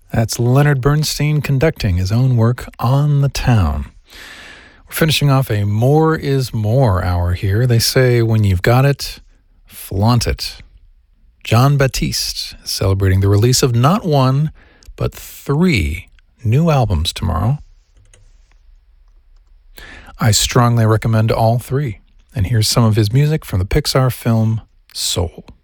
That's Leonard Bernstein conducting his own work on the town. We're finishing off a More is More hour here. They say when you've got it, flaunt it. Jon Batiste is celebrating the release of not one, but 3 new albums tomorrow. I strongly recommend all 3. And here's some of his music from the Pixar film Soul.